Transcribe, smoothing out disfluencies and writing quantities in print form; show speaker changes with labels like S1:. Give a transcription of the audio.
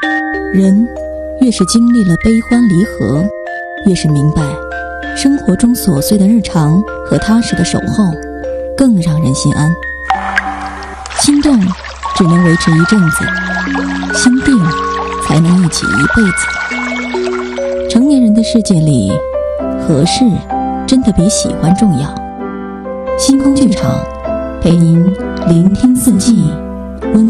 S1: 人越是经历了悲欢离合，越是明白生活中琐碎的日常和踏实的守候更让人心安。心动只能维持一阵子，心定才能一起一辈子。成年人的世界里，合适真的比喜欢重要。星空剧场陪您聆听四季，